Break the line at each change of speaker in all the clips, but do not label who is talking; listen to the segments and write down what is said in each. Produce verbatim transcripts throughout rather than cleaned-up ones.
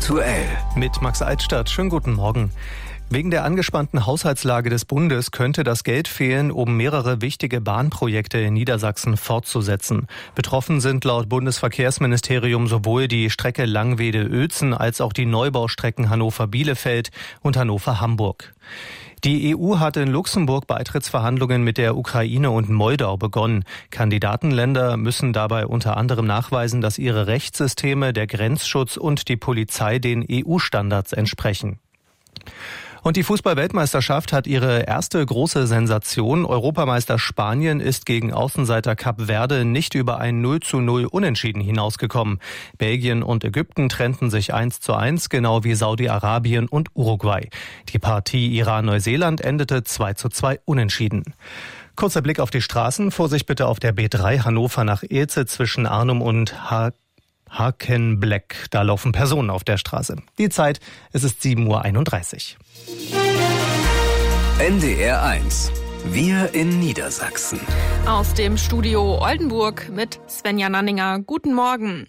aktuell.
Mit Max Altstadt. Schönen guten Morgen. Wegen der angespannten Haushaltslage des Bundes könnte das Geld fehlen, um mehrere wichtige Bahnprojekte in Niedersachsen fortzusetzen. Betroffen sind laut Bundesverkehrsministerium sowohl die Strecke Langwede-Uelzen als auch die Neubaustrecken Hannover-Bielefeld und Hannover-Hamburg. Die E U hat in Luxemburg Beitrittsverhandlungen mit der Ukraine und Moldau begonnen. Kandidatenländer müssen dabei unter anderem nachweisen, dass ihre Rechtssysteme, der Grenzschutz und die Polizei den E U-Standards entsprechen. Und die Fußball-Weltmeisterschaft hat ihre erste große Sensation. Europameister Spanien ist gegen Außenseiter Kap Verde nicht über ein null zu null Unentschieden hinausgekommen. Belgien und Ägypten trennten sich eins zu eins, genau wie Saudi-Arabien und Uruguay. Die Partie Iran-Neuseeland endete zwei zu zwei Unentschieden. Kurzer Blick auf die Straßen. Vorsicht bitte auf der B drei Hannover nach Ilze zwischen Arnum und Haag. Hakenbleck. Da laufen Personen auf der Straße. Die Zeit, es ist sieben Uhr einunddreißig.
N D R eins. Wir in Niedersachsen.
Aus dem Studio Oldenburg mit Svenja Nanninger. Guten Morgen.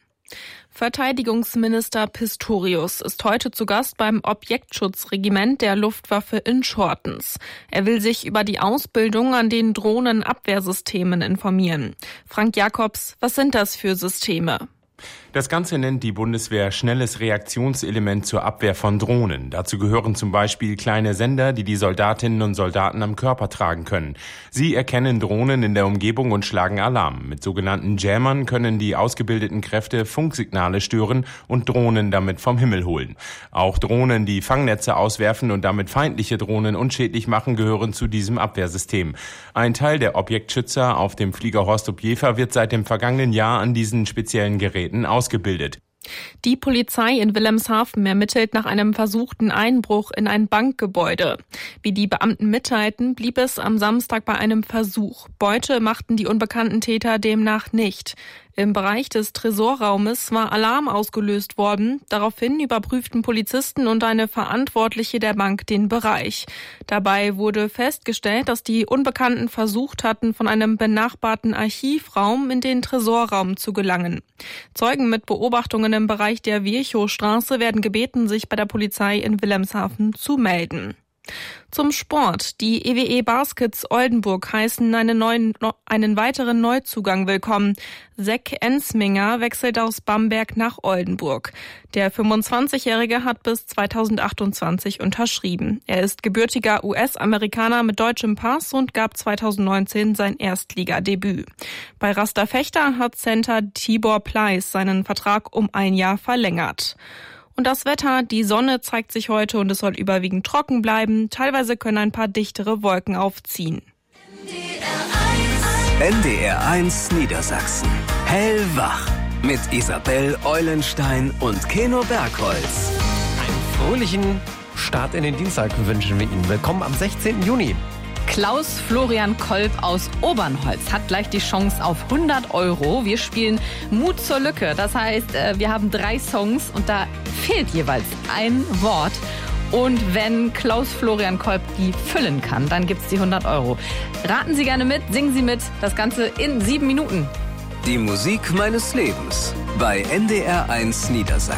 Verteidigungsminister Pistorius ist heute zu Gast beim Objektschutzregiment der Luftwaffe in Schortens. Er will sich über die Ausbildung an den Drohnenabwehrsystemen informieren. Frank Jakobs, was sind das für Systeme?
Das Ganze nennt die Bundeswehr schnelles Reaktionselement zur Abwehr von Drohnen. Dazu gehören zum Beispiel kleine Sender, die die Soldatinnen und Soldaten am Körper tragen können. Sie erkennen Drohnen in der Umgebung und schlagen Alarm. Mit sogenannten Jammern können die ausgebildeten Kräfte Funksignale stören und Drohnen damit vom Himmel holen. Auch Drohnen, die Fangnetze auswerfen und damit feindliche Drohnen unschädlich machen, gehören zu diesem Abwehrsystem. Ein Teil der Objektschützer auf dem Flieger Horst-Ob-Jever wird seit dem vergangenen Jahr an diesen speziellen Geräten ausgebildet. Ausgebildet.
Die Polizei in Wilhelmshaven ermittelt nach einem versuchten Einbruch in ein Bankgebäude. Wie die Beamten mitteilten, blieb es am Samstag bei einem Versuch. Beute machten die unbekannten Täter demnach nicht. Im Bereich des Tresorraumes war Alarm ausgelöst worden. Daraufhin überprüften Polizisten und eine Verantwortliche der Bank den Bereich. Dabei wurde festgestellt, dass die Unbekannten versucht hatten, von einem benachbarten Archivraum in den Tresorraum zu gelangen. Zeugen mit Beobachtungen im Bereich der Virchow-Straße werden gebeten, sich bei der Polizei in Wilhelmshaven zu melden. Zum Sport. Die E W E Baskets Oldenburg heißen einen, neuen, einen weiteren Neuzugang willkommen. Zach Ensminger wechselt aus Bamberg nach Oldenburg. Der fünfundzwanzigjährige hat bis zweitausendachtundzwanzig unterschrieben. Er ist gebürtiger U S-Amerikaner mit deutschem Pass und gab zweitausendneunzehn sein Erstligadebüt. Bei Rasta Fechter hat Center Tibor Pleiss seinen Vertrag um ein Jahr verlängert. Und das Wetter, die Sonne zeigt sich heute und es soll überwiegend trocken bleiben. Teilweise können ein paar dichtere Wolken aufziehen.
N D R eins Niedersachsen. Hellwach. Mit Isabel Eulenstein und Keno Bergholz.
Einen fröhlichen Start in den Dienstag wünschen wir Ihnen. Willkommen am sechzehnten Juni.
Klaus Florian Kolb aus Obernholz hat gleich die Chance auf hundert Euro. Wir spielen Mut zur Lücke. Das heißt, wir haben drei Songs und da fehlt jeweils ein Wort. Und wenn Klaus Florian Kolb die füllen kann, dann gibt's die hundert Euro. Raten Sie gerne mit, singen Sie mit. Das Ganze in sieben Minuten.
Die Musik meines Lebens bei N D R eins Niedersachsen.